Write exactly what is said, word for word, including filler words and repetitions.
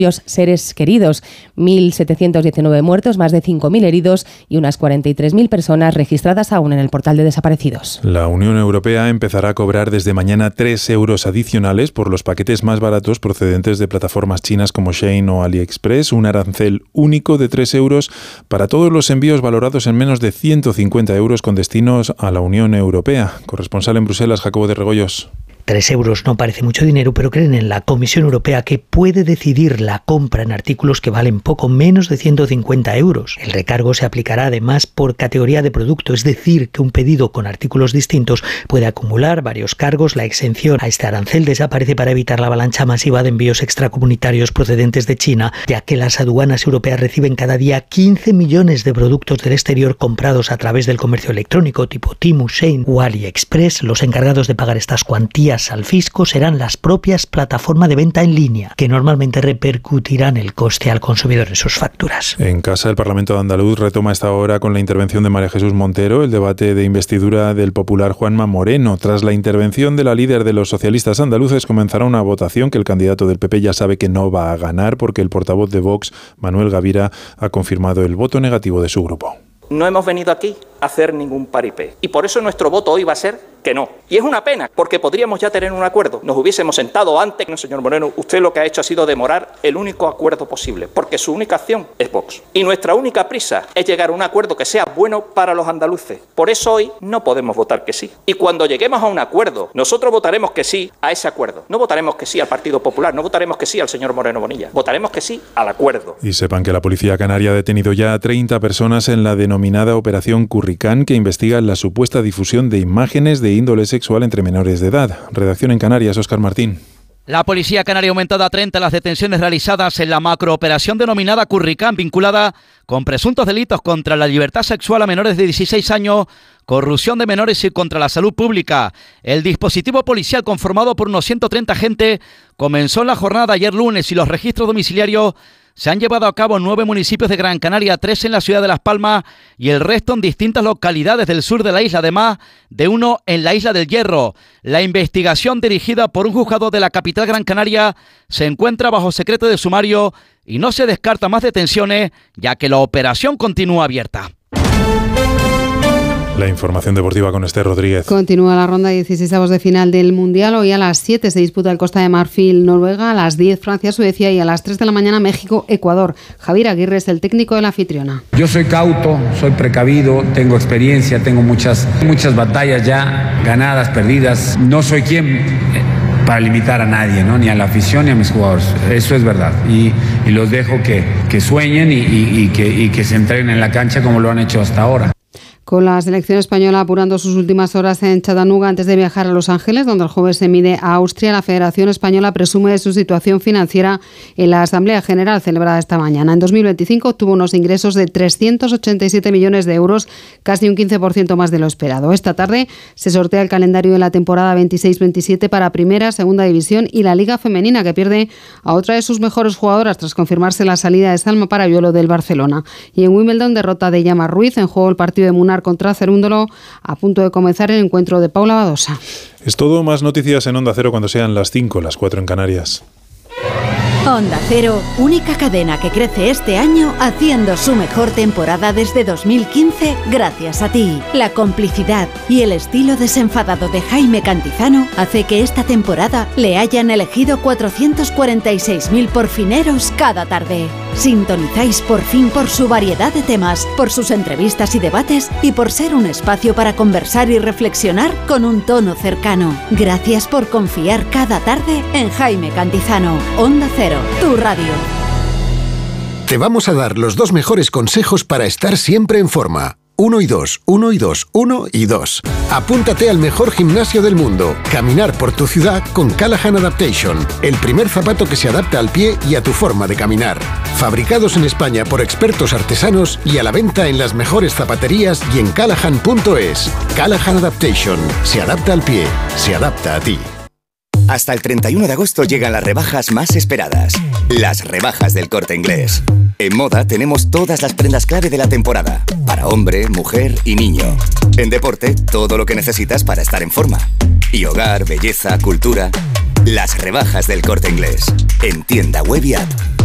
seres queridos, mil setecientos diecinueve muertos, más de cinco mil heridos y unas cuarenta y tres mil personas registradas aún en el portal de desaparecidos. La Unión Europea empezará a cobrar desde mañana tres euros adicionales por los paquetes más baratos procedentes de plataformas chinas como Shein o AliExpress, un arancel único de tres euros para todos los envíos valorados en menos de ciento cincuenta euros con destinos a la Unión Europea. Corresponsal en Bruselas, Jacobo de Regoyos. Tres euros no parece mucho dinero, pero creen en la Comisión Europea que puede decidir la compra en artículos que valen poco menos de ciento cincuenta euros. El recargo se aplicará además por categoría de producto, es decir, que un pedido con artículos distintos puede acumular varios cargos. La exención a este arancel desaparece para evitar la avalancha masiva de envíos extracomunitarios procedentes de China, ya que las aduanas europeas reciben cada día quince millones de productos del exterior comprados a través del comercio electrónico tipo Temu, Shein o AliExpress. Los encargados de pagar estas cuantías al fisco serán las propias plataformas de venta en línea, que normalmente repercutirán el coste al consumidor en sus facturas. En casa, el Parlamento andaluz retoma esta hora con la intervención de María Jesús Montero el debate de investidura del popular Juanma Moreno. Tras la intervención de la líder de los socialistas andaluces, comenzará una votación que el candidato del P P ya sabe que no va a ganar porque el portavoz de Vox, Manuel Gavira, ha confirmado el voto negativo de su grupo. No hemos venido aquí a hacer ningún paripé y por eso nuestro voto hoy va a ser que no. Y es una pena, porque podríamos ya tener un acuerdo. Nos hubiésemos sentado antes. No, señor Moreno, usted lo que ha hecho ha sido demorar el único acuerdo posible, porque su única acción es Vox. Y nuestra única prisa es llegar a un acuerdo que sea bueno para los andaluces. Por eso hoy no podemos votar que sí. Y cuando lleguemos a un acuerdo, nosotros votaremos que sí a ese acuerdo. No votaremos que sí al Partido Popular, no votaremos que sí al señor Moreno Bonilla. Votaremos que sí al acuerdo. Y sepan que la Policía Canaria ha detenido ya a treinta personas en la denominada Operación Curricán, que investiga la supuesta difusión de imágenes de índole sexual entre menores de edad. Redacción en Canarias, Óscar Martín. La Policía Canaria ha aumentado a treinta las detenciones realizadas en la macrooperación denominada Curricán, vinculada con presuntos delitos contra la libertad sexual a menores de dieciséis años, corrupción de menores y contra la salud pública. El dispositivo policial, conformado por unos ciento treinta agentes, comenzó en la jornada de ayer lunes y los registros domiciliarios se han llevado a cabo en nueve municipios de Gran Canaria, tres en la ciudad de Las Palmas y el resto en distintas localidades del sur de la isla, además de uno en la isla del Hierro. La investigación, dirigida por un juzgado de la capital Gran Canaria, se encuentra bajo secreto de sumario y no se descarta más detenciones, ya que la operación continúa abierta. La información deportiva con Esther Rodríguez. Continúa la ronda dieciseisavos de final del Mundial. Hoy a las siete se disputa el Costa de Marfil Noruega, a las diez Francia Suecia y a las tres de la mañana México Ecuador. Javier Aguirre es el técnico de la anfitriona. Yo soy cauto, soy precavido, tengo experiencia, tengo muchas, muchas batallas ya ganadas, perdidas. No soy quien para limitar a nadie, ¿no? Ni a la afición ni a mis jugadores. Eso es verdad. Y, y los dejo que, que sueñen y, y, y, que, y que se entreguen en la cancha como lo han hecho hasta ahora. Con la selección española apurando sus últimas horas en Chattanooga antes de viajar a Los Ángeles, donde el jueves se mide a Austria, la Federación Española presume de su situación financiera en la Asamblea General celebrada esta mañana. En dos mil veinticinco obtuvo unos ingresos de trescientos ochenta y siete millones de euros, casi un quince por ciento más de lo esperado. Esta tarde se sortea el calendario de la temporada veintiséis veintisiete para Primera, Segunda División y la Liga Femenina, que pierde a otra de sus mejores jugadoras tras confirmarse la salida de Salma Parayuelo del Barcelona. Y en Wimbledon, derrota de Yama Ruiz, en juego el partido de Munar contra Cerúndolo, a punto de comenzar el encuentro de Paula Badosa. Es todo, más noticias en Onda Cero cuando sean las cinco, las cuatro en Canarias. Onda Cero, única cadena que crece este año haciendo su mejor temporada desde dos mil quince gracias a ti. La complicidad y el estilo desenfadado de Jaime Cantizano hace que esta temporada le hayan elegido cuatrocientos cuarenta y seis mil porfineros cada tarde. Sintonizáis por fin por su variedad de temas, por sus entrevistas y debates y por ser un espacio para conversar y reflexionar con un tono cercano. Gracias por confiar cada tarde en Jaime Cantizano. Onda Cero, tu radio. Te vamos a dar los dos mejores consejos para estar siempre en forma. Uno y dos, uno y dos, uno y dos. Apúntate al mejor gimnasio del mundo. Caminar por tu ciudad con Callahan Adaptation. El primer zapato que se adapta al pie y a tu forma de caminar. Fabricados en España por expertos artesanos y a la venta en las mejores zapaterías y en callahan punto es. Callahan Adaptation. Se adapta al pie. Se adapta a ti. Hasta el treinta y uno de agosto llegan las rebajas más esperadas. Las rebajas del Corte Inglés. En moda tenemos todas las prendas clave de la temporada. Para hombre, mujer y niño. En deporte, todo lo que necesitas para estar en forma. Y hogar, belleza, cultura. Las rebajas del Corte Inglés. En tienda web y app.